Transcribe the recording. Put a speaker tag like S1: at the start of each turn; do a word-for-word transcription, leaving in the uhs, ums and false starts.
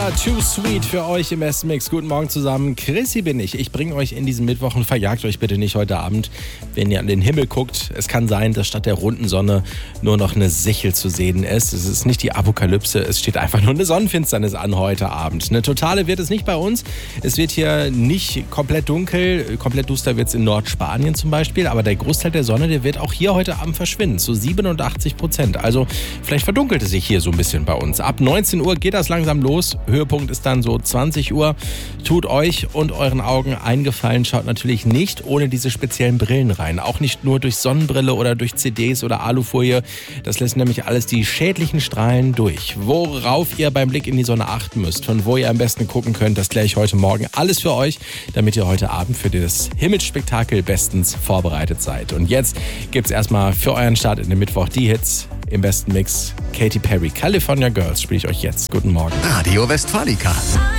S1: Rihanna, Too Sweet für euch im besten Mix. Guten Morgen zusammen, Chrissy bin ich. Ich bringe euch in diesen Mittwoch und verjagt euch bitte nicht heute Abend, wenn ihr an den Himmel guckt. Es kann sein, dass statt der runden Sonne nur noch eine Sichel zu sehen ist. Es ist nicht die Apokalypse, es steht einfach nur eine Sonnenfinsternis an heute Abend. Eine totale wird es nicht bei uns. Es wird hier nicht komplett dunkel, komplett duster wird es in Nordspanien zum Beispiel, aber der Großteil der Sonne, der wird auch hier heute Abend verschwinden, zu siebenundachtzig Prozent. Also vielleicht verdunkelt es sich hier so ein bisschen bei uns. Ab neunzehn Uhr geht das langsam los. Höhepunkt ist dann so zwanzig Uhr. Tut euch und euren Augen einen Gefallen. Schaut natürlich nicht ohne diese speziellen Brillen rein. Auch nicht nur durch Sonnenbrille oder durch C Ds oder Alufolie. Das lässt nämlich alles die schädlichen Strahlen durch. Worauf ihr beim Blick in die Sonne achten müsst, von wo ihr am besten gucken könnt, das kläre ich heute Morgen alles für euch, damit ihr heute Abend für das Himmelsspektakel bestens vorbereitet seid. Und jetzt gibt's erstmal für euren Start in den Mittwoch die Hits im besten Mix. Katy Perry, California Girls, spiele ich euch jetzt. Guten Morgen.
S2: Radio Westfalica.